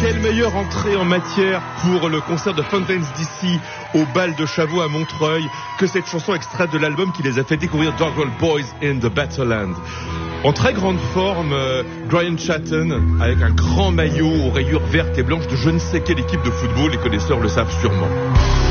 quelle meilleure entrée en matière pour le concert de Fountains DC au bal de Chavaux à Montreuil que cette chanson extraite de l'album qui les a fait découvrir Doggerel Boys in the Battleland. En très grande forme, Brian Chatton avec un grand maillot aux rayures vertes et blanches de je ne sais quelle équipe de football, les connaisseurs le savent sûrement.